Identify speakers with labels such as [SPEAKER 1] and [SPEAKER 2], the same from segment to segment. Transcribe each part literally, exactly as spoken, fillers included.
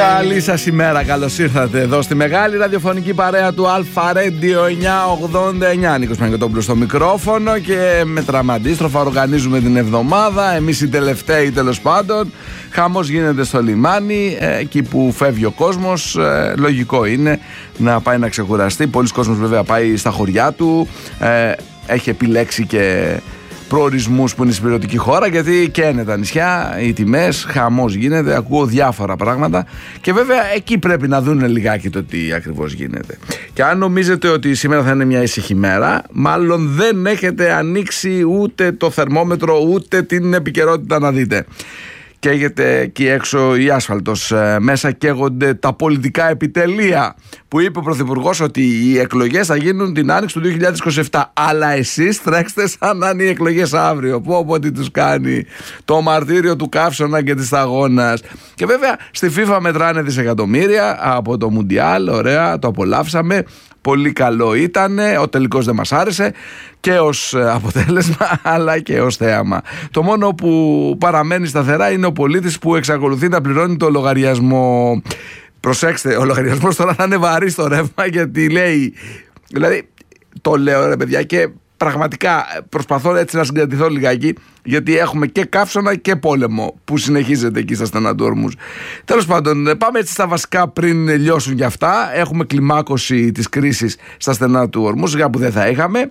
[SPEAKER 1] Καλή σας ημέρα, καλώς ήρθατε εδώ στη μεγάλη ραδιοφωνική παρέα του Αλφα Radio εννιακόσια ογδόντα εννιά. Νίκος Παναγιωτόπουλος στο μικρόφωνο και με τραμαντίστροφα οργανίζουμε την εβδομάδα. Εμείς οι τελευταίοι, τέλος πάντων. Χαμός γίνεται στο λιμάνι, εκεί που φεύγει ο κόσμος. Λογικό είναι να πάει να ξεκουραστεί. Πολλοί κόσμος βέβαια πάει στα χωριά του. Έχει επιλέξει και προορισμούς που είναι στην υπηρετική χώρα, γιατί καίνε τα νησιά, οι τιμές, χαμός γίνεται, ακούω διάφορα πράγματα και βέβαια εκεί πρέπει να δουν λιγάκι το τι ακριβώς γίνεται. Και αν νομίζετε ότι σήμερα θα είναι μια ήσυχη μέρα, μάλλον δεν έχετε ανοίξει ούτε το θερμόμετρο ούτε την επικαιρότητα να δείτε. Καίγεται εκεί έξω η άσφαλτος, μέσα καίγονται τα πολιτικά επιτελεία, που είπε ο Πρωθυπουργός ότι οι εκλογές θα γίνουν την άνοιξη του δύο χιλιάδες είκοσι επτά. Αλλά εσείς τρέξτε σαν να είναι οι εκλογές αύριο. Πω πω τι τους κάνει το μαρτύριο του καύσωνα και της σταγόνας. Και βέβαια στη FIFA μετράνε δισεκατομμύρια από το Μουντιάλ, ωραία, το απολαύσαμε. Πολύ καλό ήταν, ο τελικός δεν μας άρεσε και ως αποτέλεσμα αλλά και ως θέαμα. Το μόνο που παραμένει σταθερά είναι ο πολίτης που εξακολουθεί να πληρώνει το λογαριασμό. Προσέξτε, ο λογαριασμός τώρα θα είναι βαρύ στο ρεύμα, γιατί λέει, δηλαδή το λέω ρε παιδιά και πραγματικά προσπαθώ έτσι να συγκρατηθώ λιγάκι, γιατί έχουμε και καύσωνα και πόλεμο που συνεχίζεται εκεί στα στενά του Ορμούζ. Τέλος πάντων, πάμε έτσι στα βασικά πριν λιώσουν κι αυτά. Έχουμε κλιμάκωση της κρίσης στα στενά του Ορμούζ, που δεν θα είχαμε.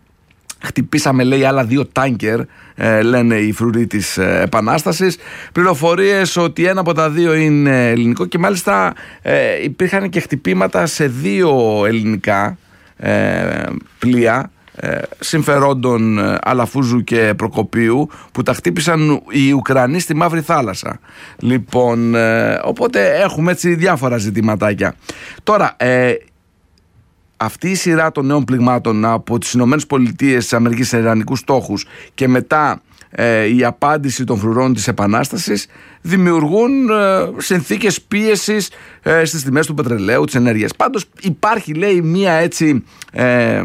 [SPEAKER 1] Χτυπήσαμε, λέει, άλλα δύο τάνκερ, ε, λένε οι φρουροί της ε, Επανάστασης. Πληροφορίες ότι ένα από τα δύο είναι ελληνικό και μάλιστα ε, υπήρχαν και χτυπήματα σε δύο ελληνικά ε, πλοία ε, συμφερόντων ε, Αλαφούζου και Προκοπίου, που τα χτύπησαν οι Ουκρανοί στη Μαύρη Θάλασσα. Λοιπόν, ε, οπότε έχουμε έτσι διάφορα ζητηματάκια. Τώρα, ε, αυτή η σειρά των νέων πληγμάτων από τις Ηνωμένες Πολιτείες της Αμερικής σε ιρανικούς στόχους και μετά ε, η απάντηση των φρουρών της Επανάστασης δημιουργούν ε, συνθήκες πίεσης ε, στις τιμές του πετρελαίου, της ενέργειας. Πάντως υπάρχει, λέει, μία έτσι ε,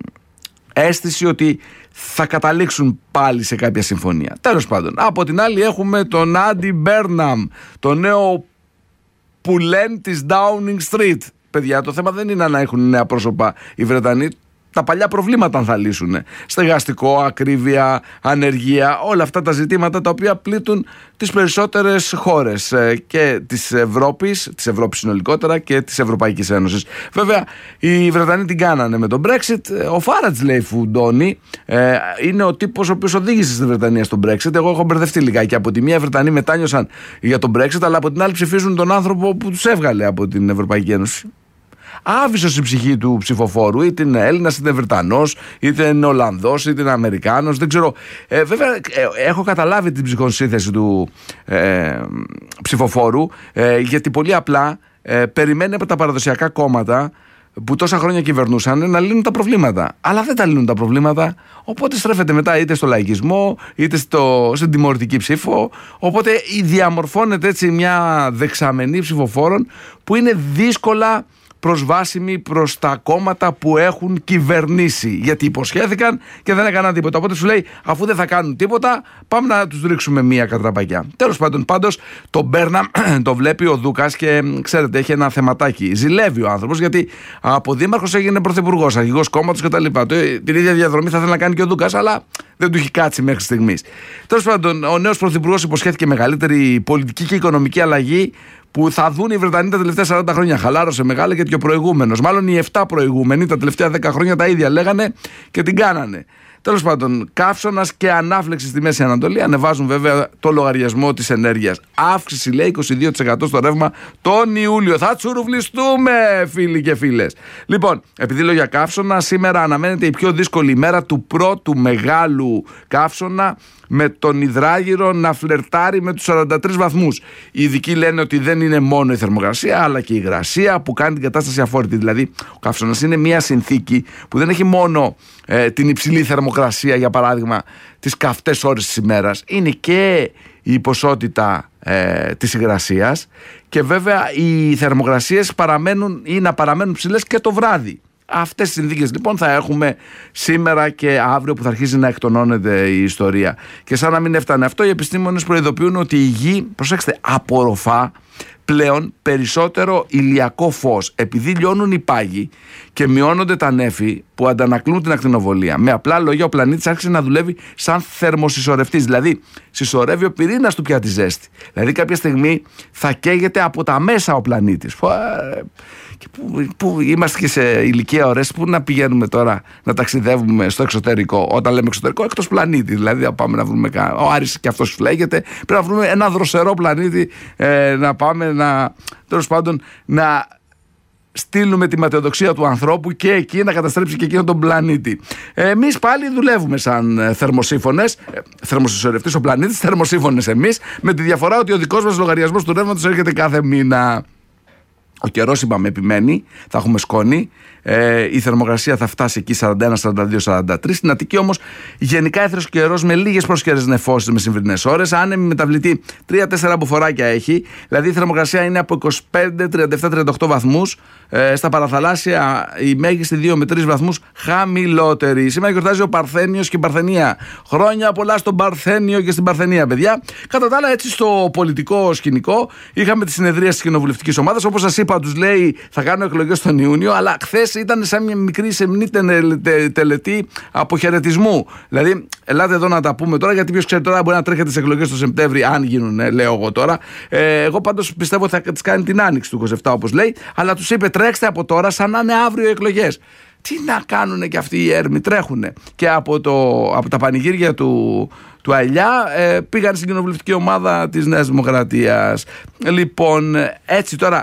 [SPEAKER 1] αίσθηση ότι θα καταλήξουν πάλι σε κάποια συμφωνία. Τέλος πάντων, από την άλλη έχουμε τον Άντι Μπέρναμ, το νέο πουλέν της Downing Street. Παιδιά, το θέμα δεν είναι να έχουν νέα πρόσωπα οι Βρετανοί. Τα παλιά προβλήματα θα λύσουν. Στεγαστικό, ακρίβεια, ανεργία, όλα αυτά τα ζητήματα τα οποία πλήττουν τις περισσότερες χώρες και της Ευρώπης, της Ευρώπης συνολικότερα και της Ευρωπαϊκής Ένωσης. Βέβαια, οι Βρετανοί την κάνανε με τον Brexit. Ο Φάρατζ, λέει, φουντώνει. Είναι ο τύπος ο οποίος οδήγησε στη Βρετανία στον Brexit. Εγώ έχω μπερδευτεί λιγάκι. Από τη μία, οι Βρετανοί μετάνιωσαν για τον Brexit, αλλά από την άλλη ψηφίζουν τον άνθρωπο που τους έβγαλε από την Ευρωπαϊκή Ένωση. Άβυσος η ψυχή του ψηφοφόρου, είτε είναι Έλληνας, είτε είναι Βρετανός, είτε είναι Ολλανδός, είτε είναι Αμερικάνος, δεν ξέρω. Ε, βέβαια, ε, έχω καταλάβει την ψυχοσύνθεση του ε, ψηφοφόρου, ε, γιατί πολύ απλά ε, περιμένει από τα παραδοσιακά κόμματα που τόσα χρόνια κυβερνούσαν να λύνουν τα προβλήματα. Αλλά δεν τα λύνουν τα προβλήματα, οπότε στρέφεται μετά είτε στο λαϊκισμό, είτε στο, στην τιμωρητική ψήφο. Οπότε διαμορφώνεται έτσι μια δεξαμενή ψηφοφόρων που είναι δύσκολα προσβάσιμοι προς τα κόμματα που έχουν κυβερνήσει, γιατί υποσχέθηκαν και δεν έκαναν τίποτα. Οπότε σου λέει, αφού δεν θα κάνουν τίποτα, πάμε να τους ρίξουμε μία κατραπακιά. Τέλος πάντων, πάντως το Μπέρναμ το βλέπει ο Δούκας και ξέρετε, έχει ένα θεματάκι. Ζηλεύει ο άνθρωπος, γιατί από δήμαρχος έγινε πρωθυπουργός, αρχηγός κόμματος κτλ. Την ίδια διαδρομή θα ήθελε να κάνει και ο Δούκας, αλλά δεν του έχει κάτσει μέχρι στιγμής. Τέλος πάντων, ο νέος πρωθυπουργός υποσχέθηκε μεγαλύτερη πολιτική και οικονομική αλλαγή που θα δουν οι Βρετανοί τα τελευταία σαράντα χρόνια. Χαλάρωσε μεγάλα, γιατί και ο προηγούμενος, μάλλον οι επτά προηγούμενοι, τα τελευταία δέκα χρόνια τα ίδια λέγανε και την κάνανε. Τέλος πάντων, καύσωνας και ανάφλεξη στη Μέση Ανατολή ανεβάζουν βέβαια το λογαριασμό της ενέργειας. Αύξηση, λέει, είκοσι δύο τοις εκατό στο ρεύμα τον Ιούλιο. Θα τσουρουβλιστούμε, φίλοι και φίλες. Λοιπόν, επειδή λέω για καύσωνα, σήμερα αναμένεται η πιο δύσκολη ημέρα του πρώτου μεγάλου καύσωνα, με τον υδράγυρο να φλερτάρει με τους σαράντα τρεις βαθμούς. Οι ειδικοί λένε ότι δεν είναι μόνο η θερμοκρασία, αλλά και η υγρασία που κάνει την κατάσταση αφόρητη. Δηλαδή, ο καύσωνας είναι μια συνθήκη που δεν έχει μόνο ε, την υψηλή θερμοκρασία, για παράδειγμα, τις καυτές ώρες της ημέρας. Είναι και η ποσότητα ε, της υγρασίας και βέβαια οι θερμοκρασίες παραμένουν ή να παραμένουν ψηλές και το βράδυ. Αυτές τις συνθήκες λοιπόν θα έχουμε σήμερα και αύριο που θα αρχίσει να εκτονώνεται η ιστορία. Και σαν να μην έφτανε αυτό, οι επιστήμονες προειδοποιούν ότι η γη, προσέξτε, απορροφά πλέον περισσότερο ηλιακό φως, επειδή λιώνουν οι πάγοι και μειώνονται τα νέφη που αντανακλούν την ακτινοβολία. Με απλά λόγια, ο πλανήτης άρχισε να δουλεύει σαν θερμοσυσσωρευτής. Δηλαδή, συσσωρεύει ο πυρήνας του πια τη ζέστη. Δηλαδή, κάποια στιγμή θα καίγεται από τα μέσα ο πλανήτης. Και που, που είμαστε και σε ηλικία ώρες, που να πηγαίνουμε τώρα να ταξιδεύουμε στο εξωτερικό. Όταν λέμε εξωτερικό, εκτός πλανήτη. Δηλαδή, να πάμε να βρούμε. Ο Άρης και αυτός φλέγεται. Πρέπει να βρούμε ένα δροσερό πλανήτη, ε, να πάμε να. Τέλος πάντων, να στείλουμε τη ματαιοδοξία του ανθρώπου και εκεί να καταστρέψει και εκείνον τον πλανήτη. Εμείς πάλι δουλεύουμε σαν θερμοσύφωνες, θερμοσυσσωρευτής ο πλανήτης, θερμοσύφωνες εμείς, με τη διαφορά ότι ο δικός μας λογαριασμός του ρεύματος έρχεται κάθε μήνα. Ο καιρός, είπαμε, επιμένει, θα έχουμε σκόνη. Ε, η θερμοκρασία θα φτάσει εκεί σαράντα ένα, σαράντα δύο, σαράντα τρία. Στην Αττική όμως γενικά έθρος καιρός με λίγες πρόσκαιρες νεφώσεις με σημερινές ώρες. Άνεμη μεταβλητή τρία τέσσερα μποφοράκια έχει. Δηλαδή η θερμοκρασία είναι από είκοσι πέντε, τριάντα επτά, τριάντα οκτώ βαθμούς. Ε, στα παραθαλάσσια η μέγιστη δύο με τρεις βαθμούς χαμηλότερη. Σήμερα γιορτάζει ο Παρθένιος και η Παρθενία. Χρόνια πολλά στον Παρθένιο και στην Παρθενία, παιδιά. Κατά τα άλλα, έτσι στο πολιτικό σκηνικό είχαμε τη συνεδρία της κοινοβουλευτικής ομάδας. Όπως σας είπα, τους λέει θα κάνουν εκλογές τον Ιούνιο, αλλά χθες ήταν σαν μια μικρή σεμνή τελετή αποχαιρετισμού. Δηλαδή, ελάτε εδώ να τα πούμε τώρα, γιατί ποιος ξέρει τώρα μπορεί να τρέχετε τις εκλογές το Σεπτέμβρη, αν γίνουν, λέω εγώ τώρα. Ε, εγώ πάντως πιστεύω ότι θα τις κάνει την άνοιξη του είκοσι επτά, όπως λέει, αλλά τους είπε τρέξτε από τώρα σαν να είναι αύριο οι εκλογές. Τι να κάνουν και αυτοί οι έρμοι, τρέχουνε. Και από, το, από τα πανηγύρια του, του Αηλιά ε, πήγαν στην κοινοβουλευτική ομάδα της Νέας Δημοκρατίας. Λοιπόν, έτσι τώρα.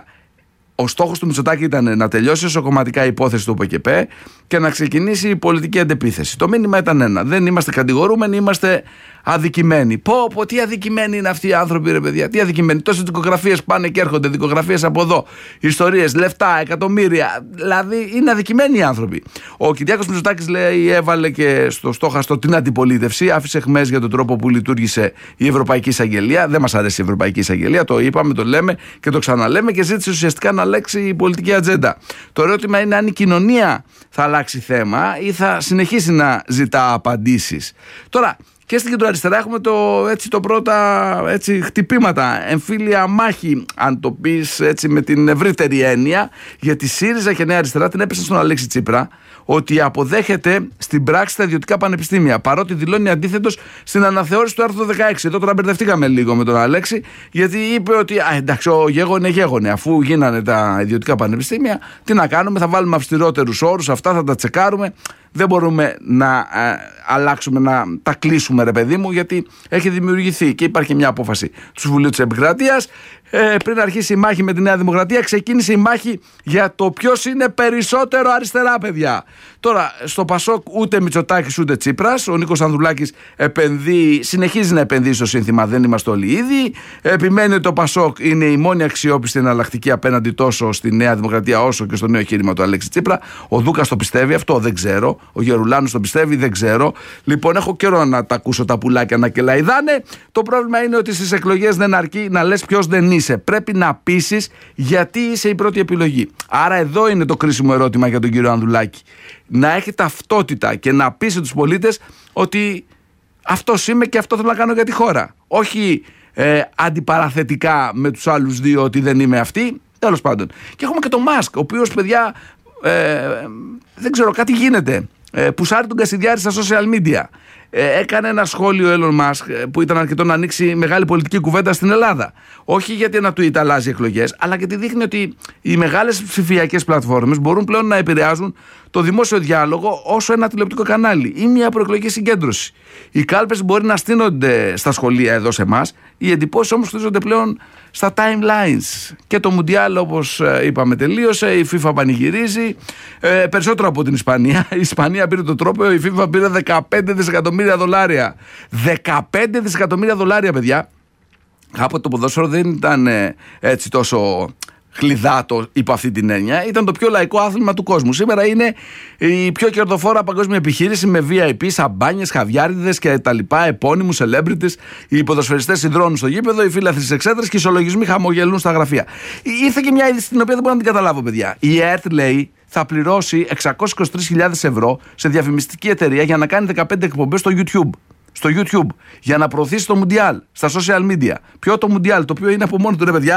[SPEAKER 1] Ο στόχος του Μητσοτάκη ήταν να τελειώσει εσωκομματικά η υπόθεση του ΟΠΕΚΕΠΕ και να ξεκινήσει η πολιτική αντεπίθεση. Το μήνυμα ήταν ένα. Δεν είμαστε κατηγορούμενοι, είμαστε αδικημένοι. Πω, πω, τι αδικημένοι είναι αυτοί οι άνθρωποι, ρε παιδιά. Τι αδικημένοι. Τόσες δικογραφίες πάνε και έρχονται, δικογραφίες από εδώ. Ιστορίες, λεφτά, εκατομμύρια. Δηλαδή είναι αδικημένοι οι άνθρωποι. Ο Κυριάκος Μητσοτάκης, λέει, έβαλε και στο στόχαστο την αντιπολίτευση. Άφησε αιχμές για τον τρόπο που λειτουργήσε η Ευρωπαϊκή Εισαγγελία. Δεν μας αρέσει η Ευρωπαϊκή Εισαγγελία. Το είπαμε, το λέμε και το ξαναλέμε και ζήτησε ουσιαστικά να αλλάξει η πολιτική ατζέντα. Το ερώτημα είναι αν η κοινωνία θα αλλάξει θέμα ή θα συνεχίσει να ζητά απαντήσεις. Τώρα, και στην κεντροαριστερά έχουμε το, έτσι, το πρώτα έτσι, χτυπήματα, εμφύλια μάχη, αν το πεις έτσι με την ευρύτερη έννοια, γιατί ΣΥΡΙΖΑ και Νέα Αριστερά την έπεσαν στον Αλέξη Τσίπρα ότι αποδέχεται στην πράξη τα ιδιωτικά πανεπιστήμια, παρότι δηλώνει αντίθετος στην αναθεώρηση του άρθρου δεκαέξι. Εδώ τώρα μπερδευτήκαμε λίγο με τον Αλέξη, γιατί είπε ότι α, εντάξει, ο γέγονε γέγονε, αφού γίνανε τα ιδιωτικά πανεπιστήμια, τι να κάνουμε, θα βάλουμε αυστηρότερους όρους, αυτά θα τα τσεκάρουμε. Δεν μπορούμε να ε, αλλάξουμε, να τα κλείσουμε, ρε παιδί μου, γιατί έχει δημιουργηθεί και υπάρχει μια απόφαση του Συμβουλίου της Επικρατείας. Ε, πριν αρχίσει η μάχη με τη Νέα Δημοκρατία, ξεκίνησε η μάχη για το ποιος είναι περισσότερο αριστερά, παιδιά. Τώρα, στο Πασόκ ούτε Μητσοτάκης ούτε Τσίπρας. Ο Νίκος Ανδρουλάκης επενδύει, συνεχίζει να επενδύει στο σύνθημα «Δεν είμαστε όλοι ίδιοι». Επιμένει ότι το Πασόκ είναι η μόνη αξιόπιστη εναλλακτική απέναντι τόσο στη Νέα Δημοκρατία όσο και στο νέο εγχείρημα του Αλέξη Τσίπρα. Ο Δούκας το πιστεύει, αυτό δεν ξέρω. Ο Γερουλάνος το πιστεύει, δεν ξέρω. Λοιπόν, έχω καιρό να τα ακούσω τα πουλάκια να κελαϊδάνε. Το πρόβλημα είναι ότι στις εκλογές δεν αρκεί να λες ποιος δεν είσαι. Πρέπει να πείσεις γιατί είσαι η πρώτη επιλογή. Άρα εδώ είναι το κρίσιμο ερώτημα για τον κύριο Ανδρουλάκη. Να έχει ταυτότητα και να πείσει τους πολίτες ότι αυτός είμαι και αυτό θέλω να κάνω για τη χώρα. Όχι ε, αντιπαραθετικά με τους άλλους δύο ότι δεν είμαι αυτή. Τέλος πάντων. Και έχουμε και τον Μάσκ, ο οποίος, παιδιά, ε, δεν ξέρω, κάτι γίνεται. Ε, πουσάρει τον Κασιδιάρη στα social media. Ε, έκανε ένα σχόλιο Elon Musk που ήταν αρκετό να ανοίξει μεγάλη πολιτική κουβέντα στην Ελλάδα. Όχι γιατί ένα tweet αλλάζει εκλογές, αλλά γιατί δείχνει ότι οι μεγάλες ψηφιακές πλατφόρμες μπορούν πλέον να επηρεάζουν το δημόσιο διάλογο όσο ένα τηλεοπτικό κανάλι ή μια προεκλογική συγκέντρωση. Οι κάλπες μπορεί να στείνονται στα σχολεία εδώ σε εμάς, οι εντυπώσεις όμως χτίζονται πλέον στα timelines. Και το Μουντιάλ, όπως είπαμε, τελείωσε. Η FIFA πανηγυρίζει ε, περισσότερο από την Ισπανία. Η Ισπανία πήρε το τρόπαιο, η FIFA πήρε δεκαπέντε δισεκατομμύρια δολάρια. δεκαπέντε δισεκατομμύρια δολάρια, παιδιά. Κάποτε το ποδόσφαιρο δεν ήταν ε, έτσι τόσο χλιδάτο υπό αυτή την έννοια. Ήταν το πιο λαϊκό άθλημα του κόσμου. Σήμερα είναι η πιο κερδοφόρα παγκόσμια επιχείρηση με βι άι πι, σαμπάνιες, χαβιάριδες και τα λοιπά, επώνυμους, celebrities. Οι ποδοσφαιριστές συνδρώνουν στο γήπεδο, οι φίλαθλοι στις εξέδρες και οι ισολογισμοί χαμογελούν στα γραφεία. Ήρθε και μια είδηση την οποία δεν μπορώ να την καταλάβω, παιδιά. Η ΕΡΤ, λέει, θα πληρώσει εξακόσιες είκοσι τρεις χιλιάδες ευρώ σε διαφημιστική εταιρεία για να κάνει δεκαπέντε εκπομπές στο YouTube. Στο YouTube, για να προωθήσει το Μουντιάλ στα social media. Ποιο το Μουντιάλ, το οποίο είναι από μόνο του, ρε παιδιά,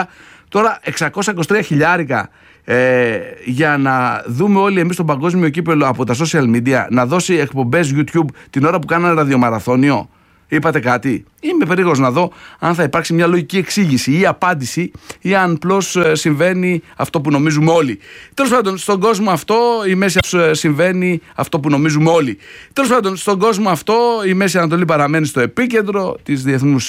[SPEAKER 1] Τώρα εξακόσια είκοσι τρία χιλιάρικα ε, για να δούμε όλοι εμείς τον παγκόσμιο κύπελο από τα social media, να δώσει εκπομπές YouTube την ώρα που κάνανε ραδιομαραθώνιο. Είπατε κάτι? Είμαι περίεργος να δω αν θα υπάρξει μια λογική εξήγηση ή απάντηση, ή αν απλώς συμβαίνει αυτό που νομίζουμε όλοι. Τέλος πάντων, στον κόσμο αυτό η Μέση συμβαίνει αυτό που νομίζουμε όλοι. Τέλος πάντων, στον κόσμο αυτό η Μέση Ανατολή παραμένει στο επίκεντρο της διεθνούς